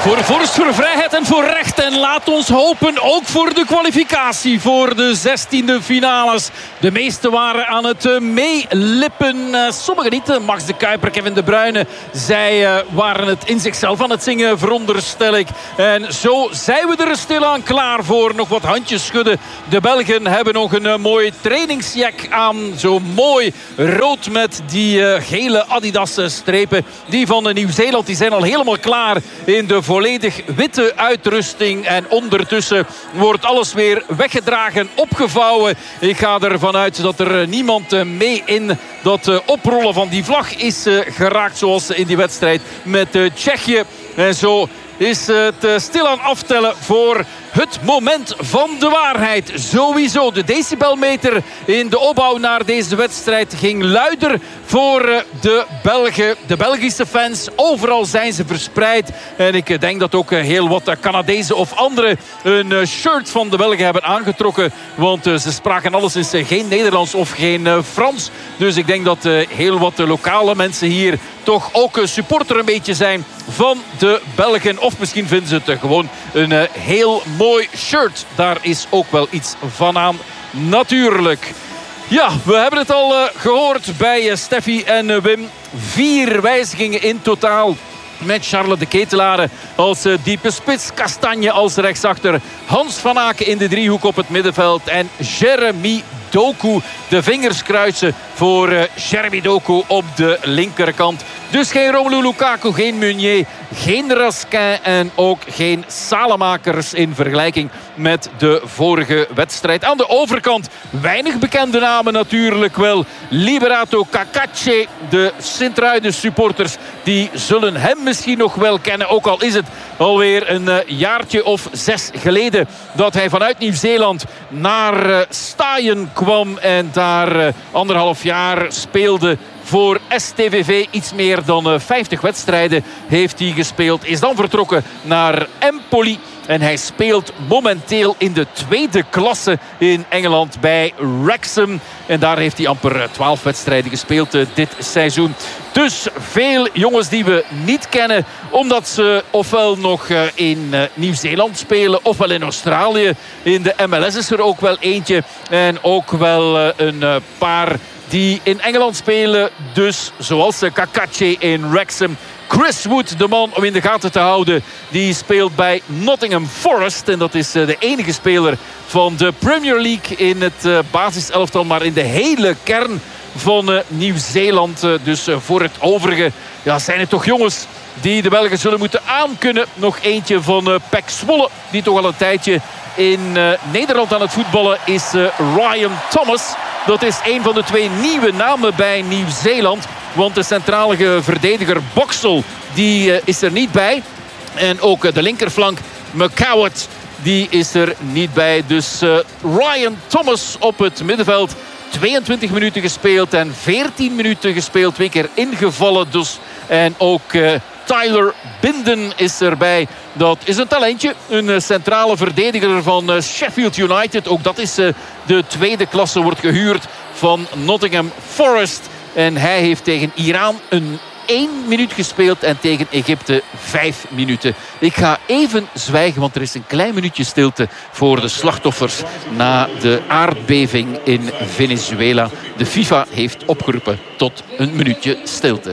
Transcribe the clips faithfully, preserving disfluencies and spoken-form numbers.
Voor vorst, voor vrijheid en voor recht. En laat ons hopen ook voor de kwalificatie voor de zestiende finales. De meesten waren aan het meelippen. Sommigen niet. Max de Kuiper, Kevin De Bruyne. Zij waren het in zichzelf aan het zingen, veronderstel ik. En zo zijn we er stilaan klaar voor. Nog wat handjes schudden. De Belgen hebben nog een mooi trainingsjack aan. Zo mooi rood met die gele Adidas strepen. Die van Nieuw-Zeeland, die zijn al helemaal klaar in de volledig witte uitrusting. En ondertussen wordt alles weer weggedragen, opgevouwen. Ik ga ervan uit dat er niemand mee in dat oprollen van die vlag is geraakt, zoals in die wedstrijd met Tsjechië. En zo is het stilaan aftellen voor het moment van de waarheid. Sowieso, de decibelmeter in de opbouw naar deze wedstrijd ging luider voor de Belgen. De Belgische fans, overal zijn ze verspreid. En ik denk dat ook heel wat Canadezen of anderen een shirt van de Belgen hebben aangetrokken. Want ze spraken alleszins geen Nederlands of geen Frans. Dus ik denk dat heel wat lokale mensen hier toch ook supporter een beetje zijn van de Belgen. Of misschien vinden ze het gewoon een heel mooi shirt. Daar is ook wel iets van aan, natuurlijk. Ja, we hebben het al uh, gehoord bij Steffi en uh, Wim. Vier wijzigingen in totaal. Met Charles de Ketelaere als uh, diepe spits. Kastanje als rechtsachter. Hans van Aken in de driehoek op het middenveld. En Jeremy Doku. De vingers kruisen voor uh, Jeremy Doku op de linkerkant. Dus geen Romelu Lukaku, geen Meunier, geen Raskin en ook geen Salemakers in vergelijking met de vorige wedstrijd. Aan de overkant weinig bekende namen natuurlijk wel. Liberato Cacace, de Sint-Truiden supporters, die zullen hem misschien nog wel kennen. Ook al is het alweer een uh, jaartje of zes geleden dat hij vanuit Nieuw-Zeeland naar uh, Staaien kwam en daar uh, anderhalf jaar speelde voor S T V V. Iets meer dan vijftig wedstrijden heeft hij gespeeld. Is dan vertrokken naar Empoli. En hij speelt momenteel in de tweede klasse in Engeland bij Wrexham. En daar heeft hij amper twaalf wedstrijden gespeeld dit seizoen. Dus veel jongens die we niet kennen. Omdat ze ofwel nog in Nieuw-Zeeland spelen. Ofwel in Australië. In de M L S is er ook wel eentje. En ook wel een paar die in Engeland spelen. Dus zoals Cacace in Wrexham. Chris Wood, de man om in de gaten te houden, die speelt bij Nottingham Forest. En dat is de enige speler van de Premier League in het basiselftal. Maar in de hele kern van Nieuw-Zeeland. Dus voor het overige ja, zijn het toch jongens die de Belgen zullen moeten aankunnen. Nog eentje van P E C Zwolle, die toch al een tijdje in uh, Nederland aan het voetballen is. uh, Ryan Thomas. Dat is een van de twee nieuwe namen bij Nieuw-Zeeland. Want de centrale verdediger Boxall, die uh, is er niet bij. En ook uh, de linkerflank McCowett, die is er niet bij. Dus uh, Ryan Thomas op het middenveld. tweeëntwintig minuten gespeeld en veertien minuten gespeeld. Twee keer ingevallen dus. En ook uh, Tyler Binden is erbij. Dat is een talentje. Een centrale verdediger van Sheffield United. Ook dat is de tweede klasse. Wordt gehuurd van Nottingham Forest. En hij heeft tegen Iran een één minuut gespeeld. En tegen Egypte vijf minuten. Ik ga even zwijgen, want er is een klein minuutje stilte voor de slachtoffers na de aardbeving in Venezuela. De FIFA heeft opgeroepen tot een minuutje stilte.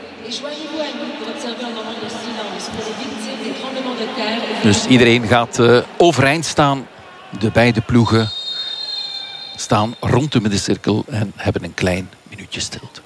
Dus iedereen gaat uh, overeind staan. De beide ploegen staan rond de middencirkel en hebben een klein minuutje stilte.